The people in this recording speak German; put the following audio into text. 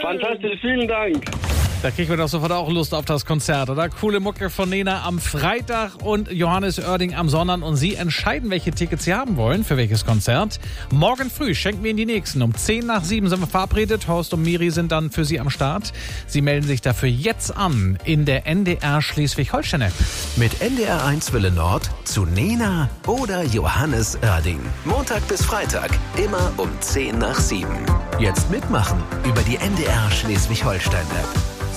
Fantastisch, vielen Dank. Da kriegen wir doch sofort auch Lust auf das Konzert, oder? Coole Mucke von Nena am Freitag und Johannes Oerding am Sonntag. Und Sie entscheiden, welche Tickets Sie haben wollen, für welches Konzert. Morgen früh schenken wir Ihnen die nächsten. Um 7:10 sind wir verabredet. Horst und Miri sind dann für Sie am Start. Sie melden sich dafür jetzt an in der NDR Schleswig-Holstein-App. Mit NDR1 Welle Nord zu Nena oder Johannes Oerding. Montag bis Freitag, immer um 7:10. Jetzt mitmachen über die NDR Schleswig-Holstein-App.